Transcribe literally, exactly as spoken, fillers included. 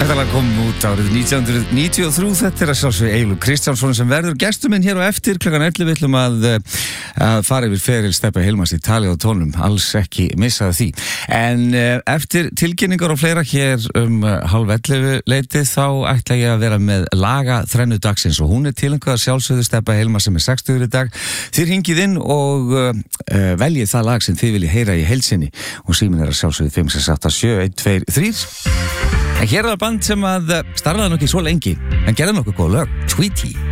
Þetta lag kom út árið nítján hundruð níutíu og þrjú. Þetta er að sjálfsögðu Egil Kristjánsson sem verður gestur minn hér á eftir klukkan ellefu. Við ætlum að, að fara yfir feril Stebba Hilmars í tali og tónum, alls ekki missaðu því. En eftir tilkynningar og fleira hér um hálf ellefu leitið þá ætla ég að vera með laga þrennu dagsins og hún er tilengað sjálfsögðu Stebba Hilmars sem er sextugur í dag. Þið hringið inn og uh, veljið það lag sem þið viljið heyra í heilsinni og síminn er að sjálfsögðu fimm sex átta sjö eitt tvö þrjú. En hér er það band sem að starfaði nokkuð svo lengi, en gerði nokkuð góð lög, Tweety.